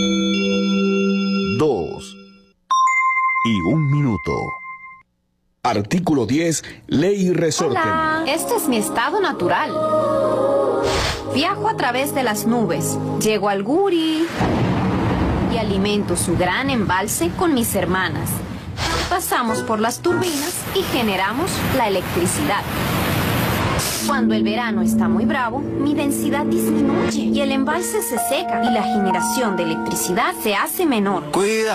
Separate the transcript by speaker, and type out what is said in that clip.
Speaker 1: 2 y 1 minuto.
Speaker 2: Artículo 10. Ley y resorte.
Speaker 3: Hola, este es mi estado natural. Viajo a través de las nubes, llego al Guri y alimento su gran embalse con mis hermanas. Pasamos por las turbinas y generamos la electricidad. Cuando el verano está muy bravo, mi densidad disminuye y el embalse se seca y la generación de electricidad se hace menor.
Speaker 4: Cuida.